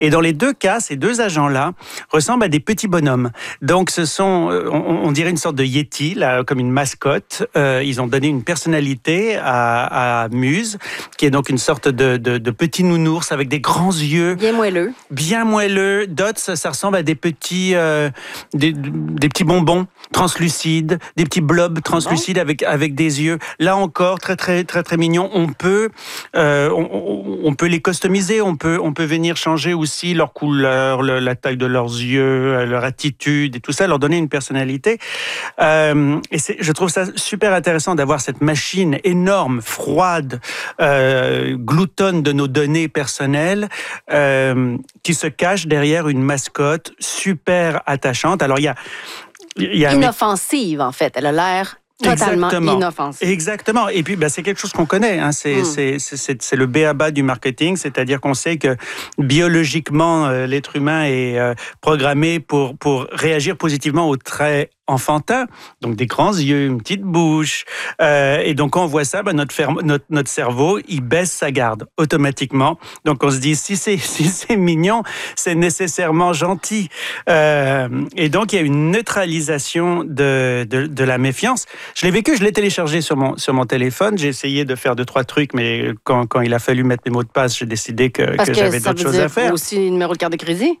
Et dans les deux cas, ces deux agents-là ressemblent à des petits bonhommes. Donc, ce sont, on dirait une sorte de Yeti, là, comme une mascotte. Ils ont donné une personnalité à Muse, qui est donc une sorte de petit nounours avec des grands yeux. Bien moelleux. Bien moelleux. Dots, ça ressemble à des petits bonbons translucides, des petits blobs translucides avec des yeux. Là encore, très, très, très, très mignon. On peut les customiser, on peut venir changer aussi leur couleur, la taille de leurs yeux, leur attitude et tout ça, leur donner une personnalité. Et je trouve ça super intéressant d'avoir cette machine énorme, froide, gloutonne de nos données personnelles, qui se cache derrière une mascotte super attachante. Alors, il y a inoffensive, en fait. Elle a l'air totalement inoffensive. Exactement. Et puis, c'est quelque chose qu'on connaît. Hein. C'est le b.a.-ba du marketing, c'est-à-dire qu'on sait que biologiquement, l'être humain est programmé pour réagir positivement aux traits enfantins, donc des grands yeux, une petite bouche. Et donc, quand on voit ça, notre cerveau, il baisse sa garde automatiquement. Donc, on se dit, si c'est mignon, c'est nécessairement gentil. Et donc, il y a une neutralisation de la méfiance. Je l'ai vécu, je l'ai téléchargé sur mon téléphone. J'ai essayé de faire 2-3 trucs, mais quand il a fallu mettre mes mots de passe, j'ai décidé que j'avais d'autres choses à faire. Aussi numéro de carte de crédit?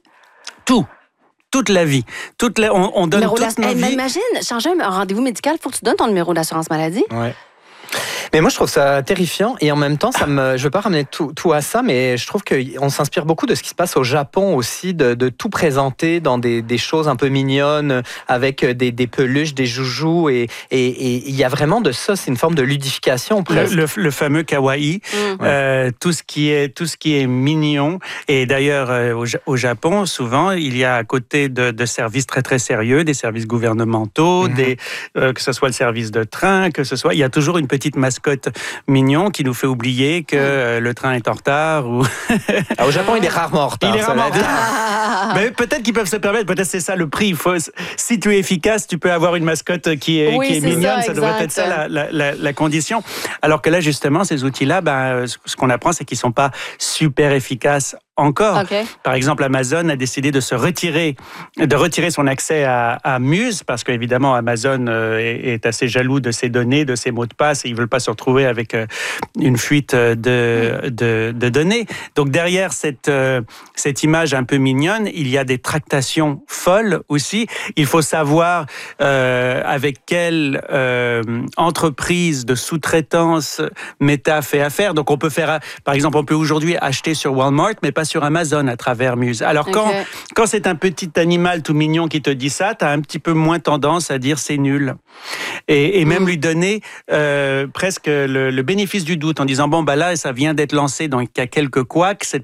Toute la vie. On donne toute notre vie. Imagine, changer un rendez-vous médical, il faut que tu donnes ton numéro d'assurance maladie. Ouais. Mais moi, je trouve ça terrifiant et en même temps, je veux pas ramener tout à ça, mais je trouve qu'on s'inspire beaucoup de ce qui se passe au Japon aussi, de tout présenter dans des choses un peu mignonnes, avec des peluches, des joujoux, et il y a vraiment de ça, c'est une forme de ludification. Le fameux kawaii, tout ce qui est mignon. Et d'ailleurs, au Japon, souvent, il y a à côté de services très très sérieux, des services gouvernementaux, que ce soit le service de train, il y a toujours une petite mascotte mignon qui nous fait oublier que le train est en retard. Au Japon, il est rarement en retard. Mais peut-être qu'ils peuvent se permettre, peut-être c'est ça le prix. Si tu es efficace, tu peux avoir une mascotte qui est mignonne. Ça devrait être ça la condition. Alors que là, justement, ces outils-là, ce qu'on apprend, c'est qu'ils ne sont pas super efficaces encore. Okay. Par exemple, Amazon a décidé de retirer son accès à Muse, parce qu'évidemment, Amazon est assez jaloux de ses données, de ses mots de passe, et ils ne veulent pas se retrouver avec une fuite de données. Donc, derrière cette image un peu mignonne, il y a des tractations folles aussi. Il faut savoir avec quelle entreprise de sous-traitance Meta fait affaire. Donc, on peut par exemple, on peut aujourd'hui acheter sur Walmart, mais pas sur Amazon à travers Muse. Alors, quand c'est un petit animal tout mignon qui te dit ça, tu as un petit peu moins tendance à dire c'est nul. Et même lui donner presque le bénéfice du doute en disant, là, ça vient d'être lancé, donc il y a quelques couacs, ce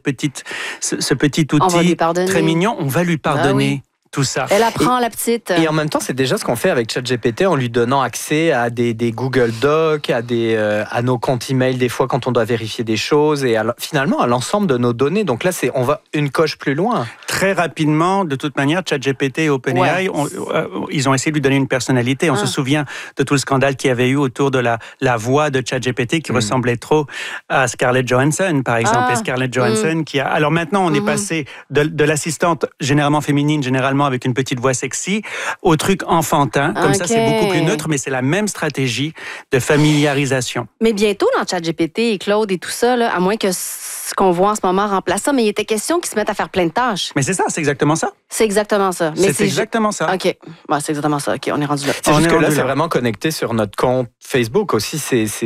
petit outil très mignon, on va lui pardonner. Tout ça. Elle apprend la petite. Et en même temps, c'est déjà ce qu'on fait avec ChatGPT en lui donnant accès à des Google Docs, à nos comptes email des fois quand on doit vérifier des choses et finalement à l'ensemble de nos données. Donc là, on va une coche plus loin. Très rapidement, de toute manière, ChatGPT et OpenAI, ils ont essayé de lui donner une personnalité. On se souvient de tout le scandale qu'il y avait eu autour de la voix de ChatGPT qui ressemblait trop à Scarlett Johansson, par exemple. Et Scarlett Johansson Alors maintenant, on est passé de l'assistante généralement féminine, généralement avec une petite voix sexy, au truc enfantin. Comme ça, c'est beaucoup plus neutre, mais c'est la même stratégie de familiarisation. Mais bientôt, dans ChatGPT et Claude et tout ça, à moins que ce qu'on voit en ce moment remplace ça, mais il était question qu'ils se mettent à faire plein de tâches. Mais c'est ça, c'est exactement ça. C'est exactement ça. C'est exactement ça. OK. C'est exactement ça. OK, on est rendu là. C'est juste que là, c'est vraiment connecté sur notre compte Facebook aussi.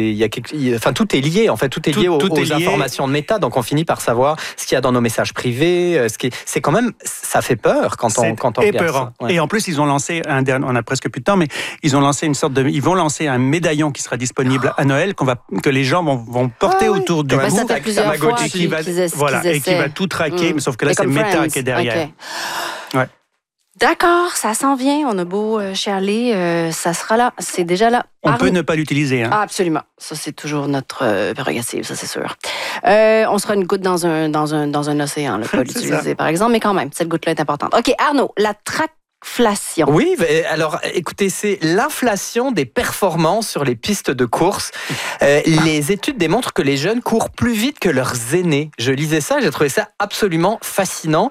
Tout est lié. En fait, tout est lié aux informations de Meta. Donc, on finit par savoir ce qu'il y a dans nos messages privés. C'est quand même, ça fait peur quand on regarde ça. Ouais. Et en plus, ils ont lancé on a presque plus de temps, mais ils ont lancé ils vont lancer un médaillon qui sera disponible à Noël que les gens vont porter autour du cou. Ça fait plusieurs fois et qui va tout traquer, mais sauf que là, c'est Meta qui est derrière. Okay. Ouais. D'accord, ça s'en vient. On a beau chialer, ça sera là. C'est déjà là. On peut ne pas l'utiliser. Absolument. Ça, c'est toujours notre prérogative, ça, c'est sûr. On sera une goutte dans un océan, là, pas l'utiliser, par exemple, mais quand même, cette goutte-là est importante. OK, Arnaud, la L'inflation. Oui, alors écoutez, c'est l'inflation des performances sur les pistes de course. Les études démontrent que les jeunes courent plus vite que leurs aînés. Je lisais ça, j'ai trouvé ça absolument fascinant.